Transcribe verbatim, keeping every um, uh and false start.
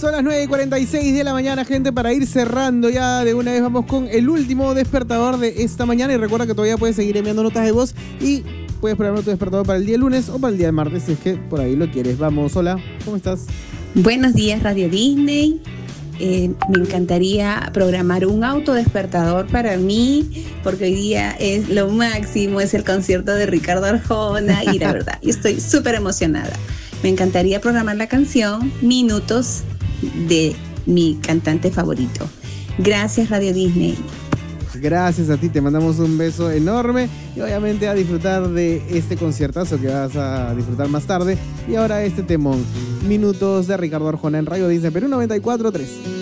Son las nueve y cuarenta y seis de la mañana, gente, para ir cerrando ya de una vez. Vamos con el último despertador de esta mañana. Y recuerda que todavía puedes seguir enviando notas de voz y puedes programar tu despertador para el día lunes o para el día martes, si es que por ahí lo quieres. Vamos, hola, ¿cómo estás? Buenos días, Radio Disney. Eh, me encantaría programar un autodespertador para mí, porque hoy día es lo máximo, es el concierto de Ricardo Arjona y la verdad, yo estoy súper emocionada. Me encantaría programar la canción Minutos de mi cantante favorito. Gracias, Radio Disney. Gracias a ti, te mandamos un beso enorme y obviamente a disfrutar de este conciertazo que vas a disfrutar más tarde. Y ahora este temón, Minutos de Ricardo Arjona en Radio Disney Perú noventa y cuatro punto tres.